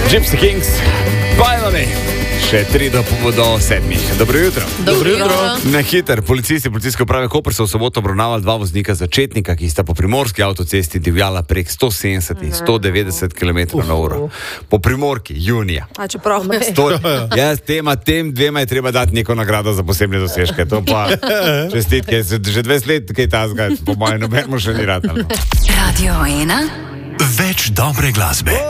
Gypsy Kings, Bajlani. Še 3 do 7. Dobro jutro. Dobro jutro. Na hiter, policisti policijske uprave Koper so v soboto obravnavali 2 voznika začetnika, ki sta po primorski avtocesti divjala prek 170 in 190 km/h. Po primorki, junija. Čeprav Jaz tem dvema je treba dati neko nagrado za posebne dosežke. To pa čestitke, že 20 let kaj tazga, po mojem, nobenemu še ni rad. Radio 1. Več dobre glasbe.